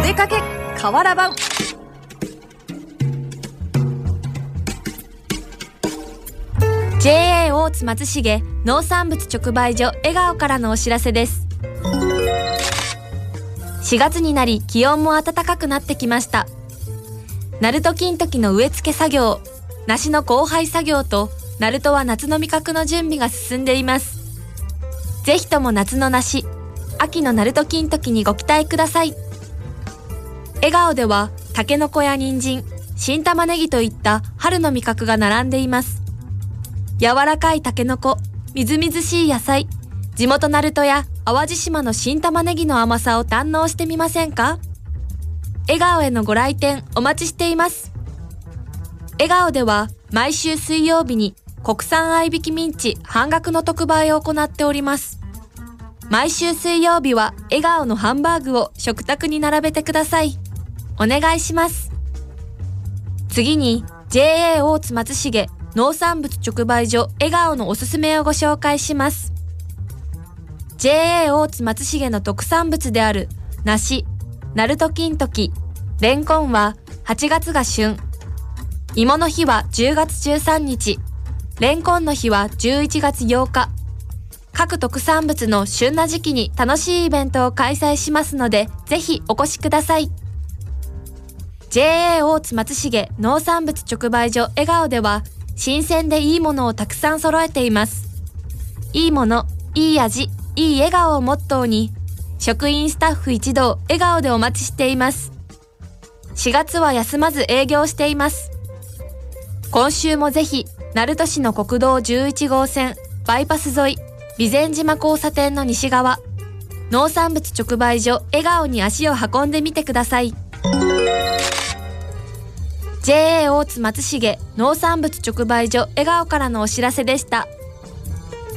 出かけ河原版。JA 大津松重農産物直売所笑顔からのお知らせです。4月になり気温も暖かくなってきました。ナルト金時の植え付け作業、梨の交配作業とナルトは夏の味覚の準備が進んでいます。ぜひとも夏の梨、秋のナルト金時にご期待ください。笑顔ではタケノコや人参、新玉ねぎといった春の味覚が並んでいます。柔らかいタケノコ、みずみずしい野菜、地元ナルトや淡路島の新玉ねぎの甘さを堪能してみませんか？笑顔へのご来店お待ちしています。笑顔では毎週水曜日に国産合いびきミンチ半額の特売を行っております。毎週水曜日は笑顔のハンバーグを食卓に並べてください。お願いします。次に JA 大津松重農産物直売所笑顔のおすすめをご紹介します。JA 大津松重の特産物である梨、ナルト金時、レンコンは8月が旬。芋の日は10月13日、レンコンの日は11月8日。各特産物の旬な時期に楽しいイベントを開催しますので、ぜひお越しください。JA 大津松重農産物直売所笑顔では、新鮮でいいものをたくさん揃えています。いいもの、いい味、いい笑顔をモットーに、職員スタッフ一同笑顔でお待ちしています。4月は休まず営業しています。今週もぜひ、鳴門市の国道11号線、バイパス沿い、備前島交差点の西側、農産物直売所笑顔に足を運んでみてください。JA 大津松重農産物直売所笑顔からのお知らせでした。